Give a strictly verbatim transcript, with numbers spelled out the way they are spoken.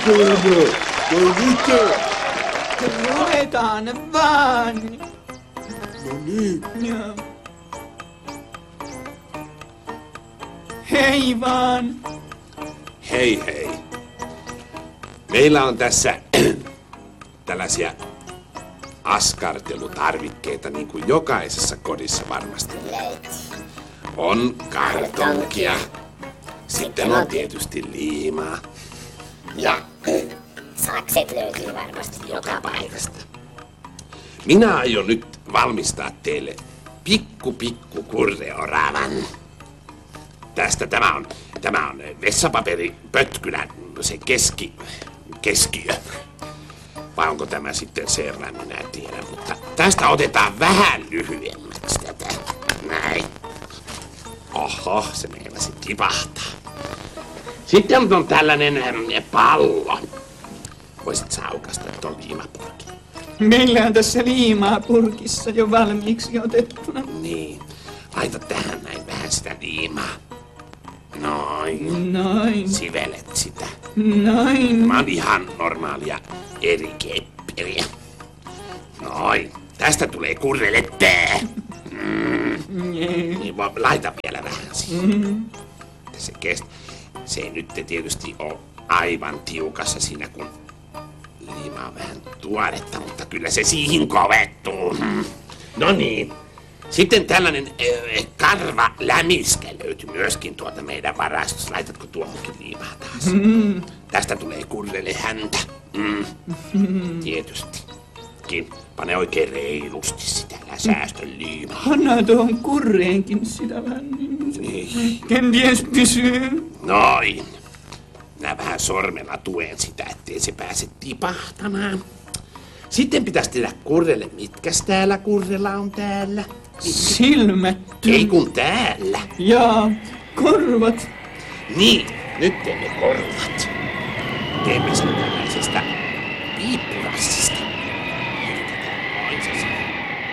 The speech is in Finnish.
Kurre, voi mitä? Luetaan vaan. No niin. Joo. Hei vaan. Hei hei. Meillä on tässä tällaisia askartelutarvikkeita niin kuin jokaisessa kodissa varmasti. On kartonkia. Sitten on tietysti liimaa. Ja sakset löytyy varmasti joka paikasta. Minä aion nyt valmistaa teille pikku pikku kurreoravan. Tästä tämä on, tämä on vessapaperi pötkylän se keski, keskiö. Vai onko tämä sitten serran, minä tiedän, mutta tästä otetaan vähän lyhyemmäksi tätä. Näin. Oho, se meinasi tipahtaa. Sitten on tällainen ähm, pallo. Voisit sä aukaista tuon liimapurkin? Meillä on tässä liimaa purkissa jo valmiiksi otettuna. Niin. Laita tähän näin vähän sitä liimaa. Noin. Noin. Sivelet sitä. Noin. Mä oon ihan normaalia eri kepperiä. Noin. Tästä tulee kurrelle tää. Mm. Niin, laita vielä vähän siihen. Mm. Se kest... Se ei nyt tietysti ole aivan tiukassa siinä, kun liima on vähän tuoretta, mutta kyllä se siihen kovettuu. No niin. Sitten tällainen äh, karva lämiskä löytyy myöskin tuolta meidän varastossa. Laitatko tuohonkin liimaa taas? Mm. Tästä tulee kurrelle häntä. Mm. Mm. Tietystikin. Pane oikein reilusti sitä, älä säästön liimaa. Anna tuohon kurreenkin sitä vähän. Niin. Kenties pysyy. Noin. Minä vähän sormella tuen sitä, ettei se pääse tipahtamaan. Sitten pitäisi tehdä kurrelle, mitkäs täällä kurrella on täällä? Silmät. Ei kun täällä. Jaa, korvat. Niin, nyt teemme korvat. Teemme sen tällaisesta piippurassista. Noin se saa.